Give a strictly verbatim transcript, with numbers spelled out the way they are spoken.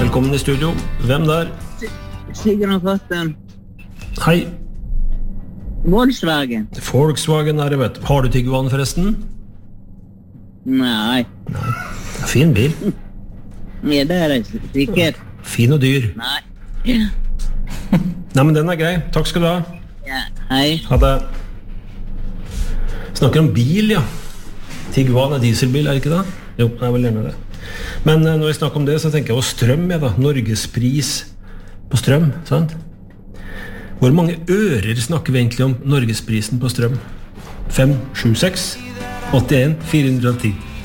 Velkommen i studio. Hvem der? Sigrun Fatten. Hei. Volkswagen. Volkswagen er det, vet du. Har du Tiguan forresten? Nei. Nei. Fin bil. Ja, det er det sikkert. Fin og dyr. Nei. Ja. Nei, men den er grei. Takk skal du ha. Ja, hei. Ha det. Snakker om bil, ja. Tiguan er dieselbil, er det ikke det? Jo, jeg vil gjerne det. Men uh, når jeg snakker om det, så tenker jeg på strøm, ja da. Norgespris på strøm, sant? Hvor mange ører snakker vi egentlig om Norgesprisen på strøm? fem, sju, seks, åttien, fire hundre og ti.